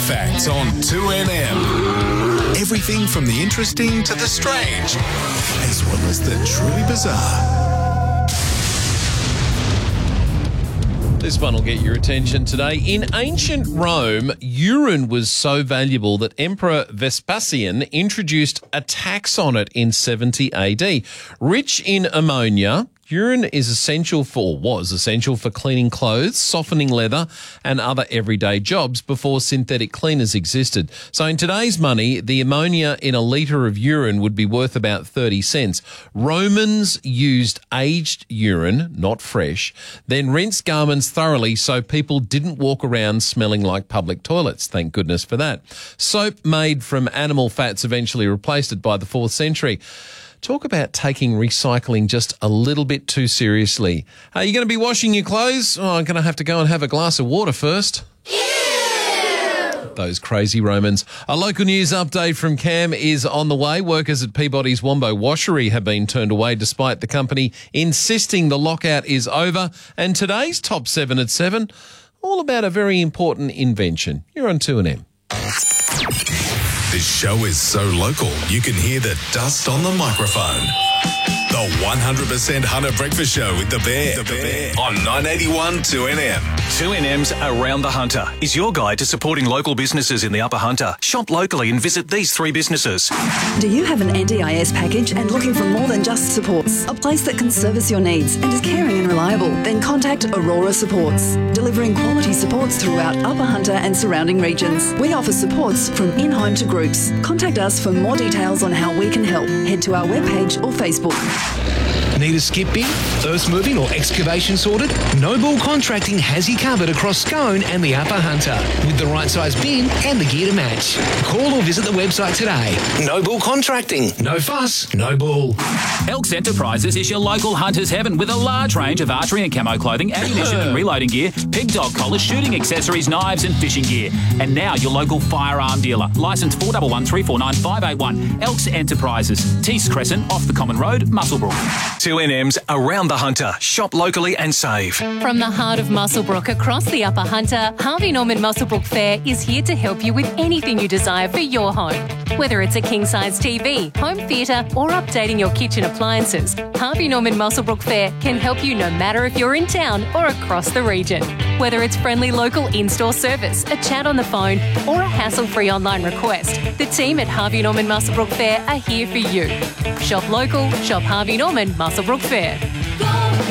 Facts on 2NM. Everything from the interesting to the strange, as well as the truly bizarre. This one will get your attention today. In ancient Rome, urine was so valuable that Emperor Vespasian introduced a tax on it in 70 AD. Rich in ammonia, urine was essential for cleaning clothes, softening leather, and other everyday jobs before synthetic cleaners existed. So in today's money, the ammonia in a litre of urine would be worth about 30 cents. Romans used aged urine, not fresh, then rinsed garments thoroughly so people didn't walk around smelling like public toilets. Thank goodness for that. Soap made from animal fats eventually replaced it by the 4th century. Talk about taking recycling just a little bit too seriously. Are you going to be washing your clothes? Oh, I'm going to have to go and have a glass of water first. Ew! Those crazy Romans. A local news update from Cam is on the way. Workers at Peabody's Wombo Washery have been turned away despite the company insisting the lockout is over. And today's Top 7 at 7, all about a very important invention. You're on 2NM. This show is so local, you can hear the dust on the microphone. The 100% Hunter Breakfast Show with The Bear. On 981 2NM. 2NM's Around the Hunter is your guide to supporting local businesses in the Upper Hunter. Shop locally and visit these 3 businesses. Do you have an NDIS package and looking for more than just supports? A place that can service your needs and is caring and reliable? Then contact Aurora Supports, delivering quality supports throughout Upper Hunter and surrounding regions. We offer supports from in-home to groups. Contact us for more details on how we can help. Head to our webpage or Facebook. Need a skip bin, earth moving or excavation sorted? Noble Contracting has you covered across Scone and the Upper Hunter with the right size bin and the gear to match. Call or visit the website today. Noble Contracting. No fuss, no bull. Elks Enterprises is your local hunter's heaven with a large range of archery and camo clothing, ammunition and reloading gear, pig dog collars, shooting accessories, knives and fishing gear. And now your local firearm dealer. Licence 4113495581. Elks Enterprises. Tees Crescent, off the Common Road, Muswellbrook. 2NM's Around the Hunter. Shop locally and save. From the heart of Muswellbrook across the Upper Hunter, Harvey Norman Muswellbrook Fair is here to help you with anything you desire for your home. Whether it's a king-size TV, home theatre or updating your kitchen appliances, Harvey Norman Muswellbrook Fair can help you no matter if you're in town or across the region. Whether it's friendly local in-store service, a chat on the phone or a hassle-free online request, the team at Harvey Norman Muswellbrook Fair are here for you. Shop local, shop Harvey Norman Muswellbrook Fair. The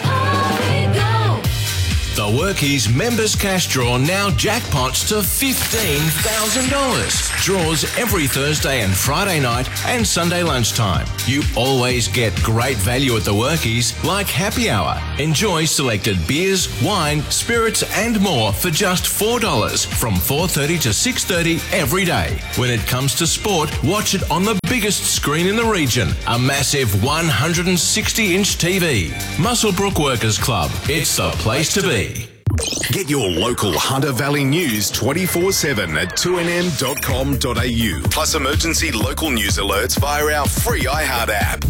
Workies Members Cash Draw now jackpots to $15,000. Draws every Thursday and Friday night and Sunday lunchtime. You always get great value at the Workies, like happy hour. Enjoy selected beers, wine, spirits and more for just $4 from 4:30 to 6:30 every day. When it comes to sport, watch it on the biggest screen in the region, a massive 160-inch TV. Muswellbrook Workers Club. It's the place to be. Get your local Hunter Valley news 24/7 at 2nm.com.au. Plus emergency local news alerts via our free iHeart app.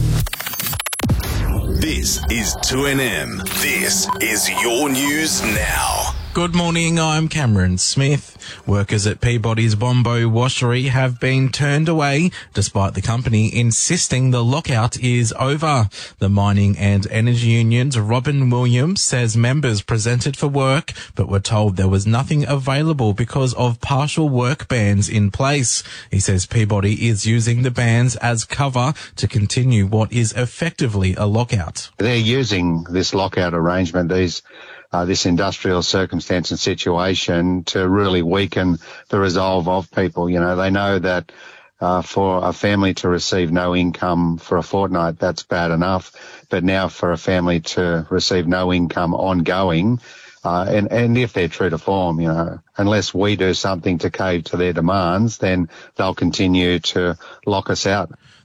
This is 2NM. This is your news now. Good morning, I'm Cameron Smith. Workers at Peabody's Wombo Washery have been turned away despite the company insisting the lockout is over. The Mining and Energy Union's Robin Williams says members presented for work but were told there was nothing available because of partial work bans in place. He says Peabody is using the bans as cover to continue what is effectively a lockout. They're using this lockout arrangement, this industrial circumstance and situation to really weaken the resolve of people. You know, they know that for a family to receive no income for a fortnight, that's bad enough. But now for a family to receive no income ongoing, and if they're true to form, you know, unless we do something to cave to their demands, then they'll continue to lock us out.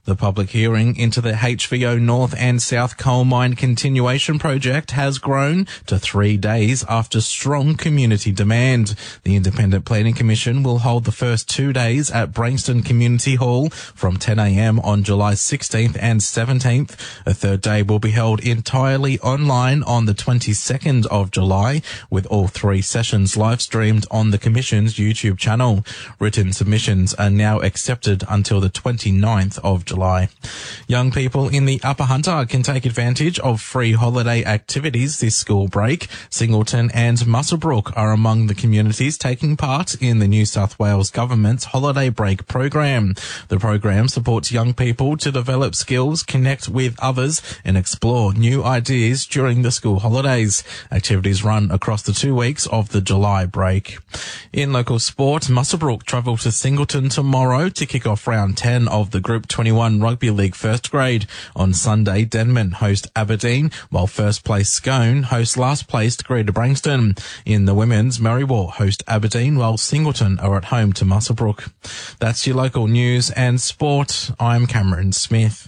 The public hearing into the HVO North and South Coal Mine Continuation Project has grown to 3 days after strong community demand. The Independent Planning Commission will hold the first 2 days at Branxton Community Hall from 10 a.m. on July 16th and 17th. A third day will be held entirely online on the 22nd of July, with all 3 sessions live streamed on the Commission's YouTube channel. Written submissions are now accepted until the 29th of July. Young people in the Upper Hunter can take advantage of free holiday activities this school break. Singleton and Muswellbrook are among the communities taking part in the New South Wales Government's Holiday Break program. The program supports young people to develop skills, connect with others and explore new ideas during the school holidays. Activities run across the 2 weeks of the July break. In local sport, Muswellbrook travel to Singleton tomorrow to kick off round 10 of the Group 21 Rugby League first grade. On Sunday, Denman host Aberdeen, while first place Scone host last placed Greater Branxton. In the women's, Marywall host Aberdeen, while Singleton are at home to Muswellbrook. That's your local news and sport. I'm Cameron Smith.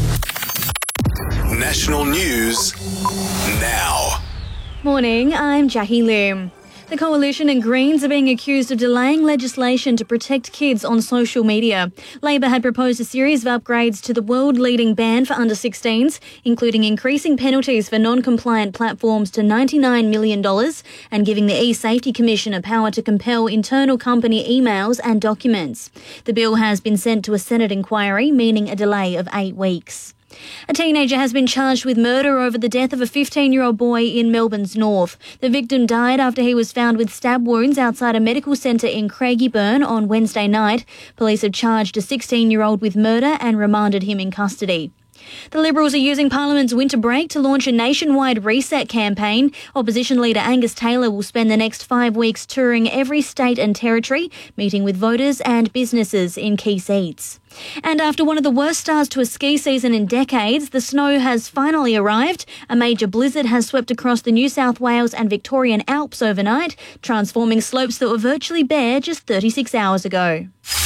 National news now. Morning, I'm Jackie Lim. The Coalition and Greens are being accused of delaying legislation to protect kids on social media. Labor had proposed a series of upgrades to the world-leading ban for under-16s, including increasing penalties for non-compliant platforms to $99 million and giving the eSafety Commission a power to compel internal company emails and documents. The bill has been sent to a Senate inquiry, meaning a delay of 8 weeks. A teenager has been charged with murder over the death of a 15-year-old boy in Melbourne's north. The victim died after he was found with stab wounds outside a medical centre in Craigieburn on Wednesday night. Police have charged a 16-year-old with murder and remanded him in custody. The Liberals are using Parliament's winter break to launch a nationwide reset campaign. Opposition leader Angus Taylor will spend the next 5 weeks touring every state and territory, meeting with voters and businesses in key seats. And after one of the worst starts to a ski season in decades, the snow has finally arrived. A major blizzard has swept across the New South Wales and Victorian Alps overnight, transforming slopes that were virtually bare just 36 hours ago.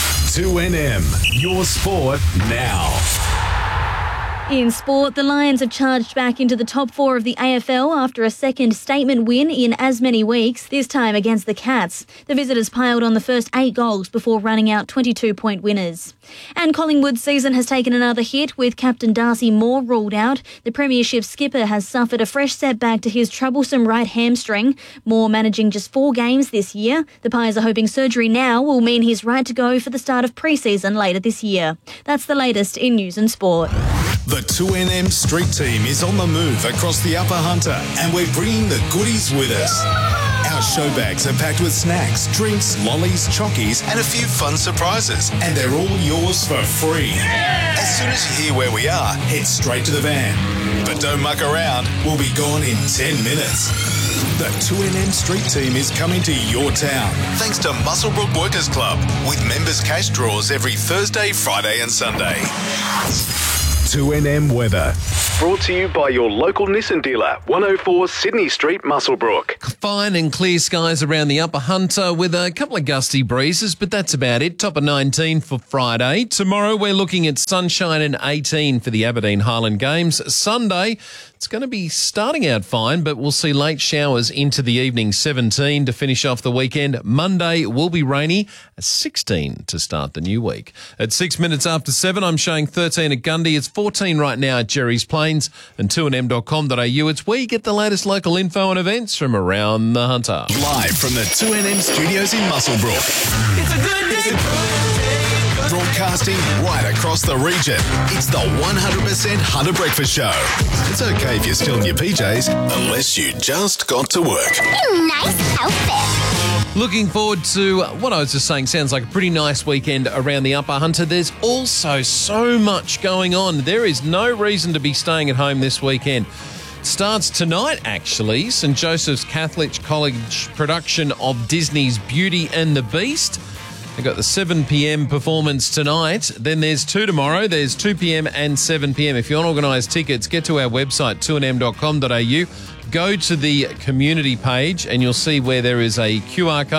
2NM, your sport now. In sport, the Lions have charged back into the top 4 of the AFL after a second statement win in as many weeks, this time against the Cats. The visitors piled on the first 8 goals before running out 22-point winners. And Collingwood's season has taken another hit, with captain Darcy Moore ruled out. The premiership skipper has suffered a fresh setback to his troublesome right hamstring. Moore managing just 4 games this year. The Pies are hoping surgery now will mean he's right to go for the start of pre-season later this year. That's the latest in news and sport. The 2NM Street Team is on the move across the Upper Hunter, and we're bringing the goodies with us. Our show bags are packed with snacks, drinks, lollies, chockies, and a few fun surprises, and they're all yours for free. As soon as you hear where we are, head straight to the van. But don't muck around, we'll be gone in 10 minutes. The 2NM Street Team is coming to your town, thanks to Muswellbrook Workers Club, with members' cash draws every Thursday, Friday and Sunday. 2NM Weather. Brought to you by your local Nissan dealer, 104 Sydney Street, Muswellbrook. Fine and clear skies around the Upper Hunter with a couple of gusty breezes, but that's about it. Top of 19 for Friday. Tomorrow we're looking at sunshine and 18 for the Aberdeen Highland Games. Sunday, it's going to be starting out fine, but we'll see late showers into the evening, 17 to finish off the weekend. Monday will be rainy, 16 to start the new week. At 6 minutes after 7, I'm showing 13 at Gundy. It's 14 right now at Jerry's Plains and 2nm.com.au. It's where you get the latest local info and events from around the Hunter. Live from the 2NM studios in Muswellbrook. It's a good day. Broadcasting right across the region. It's the 100% Hunter Breakfast Show. It's okay if you're still in your PJs, unless you just got to work. Nice outfit. Looking forward to what I was just saying. Sounds like a pretty nice weekend around the Upper Hunter. There's also so much going on. There is no reason to be staying at home this weekend. Starts tonight, actually. St. Joseph's Catholic College production of Disney's Beauty and the Beast. They've got the 7 p.m. performance tonight. Then there's 2 tomorrow. There's 2 p.m. and 7 p.m. If you want to organise tickets, get to our website, 2nm.com.au. Go to the community page and you'll see where there is a QR code.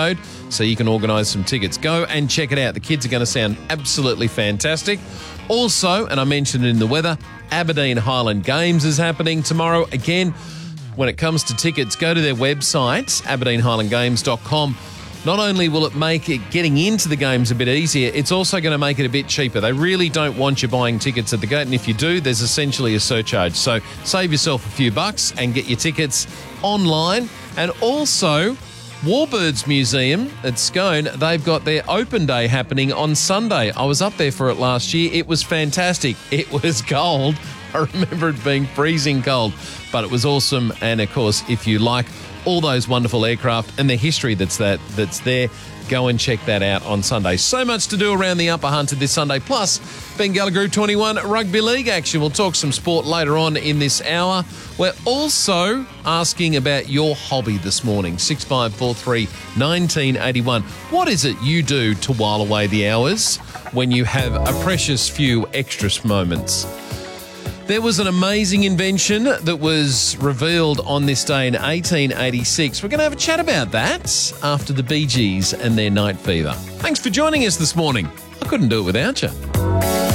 so you can organise some tickets. Go and check it out. The kids are going to sound absolutely fantastic. Also, and I mentioned it in the weather, Aberdeen Highland Games is happening tomorrow. Again, when it comes to tickets, go to their website, aberdeenhighlandgames.com. Not only will it make it getting into the games a bit easier, it's also going to make it a bit cheaper. They really don't want you buying tickets at the gate, and if you do, there's essentially a surcharge. So save yourself a few bucks and get your tickets online. And also, Warbirds Museum at Scone, they've got their open day happening on Sunday. I was up there for it last year. It was fantastic. It was cold. I remember it being freezing cold, but it was awesome. And of course, if you like all those wonderful aircraft and the history that's there, go and check that out on Sunday. So much to do around the Upper Hunter this Sunday. Plus, Bengalla Group 21 Rugby League action. We'll talk some sport later on in this hour. We're also asking about your hobby this morning. 6543 1981. What is it you do to while away the hours when you have a precious few extra moments? There was an amazing invention that was revealed on this day in 1886. We're going to have a chat about that after the Bee Gees and their Night Fever. Thanks for joining us this morning. I couldn't do it without you.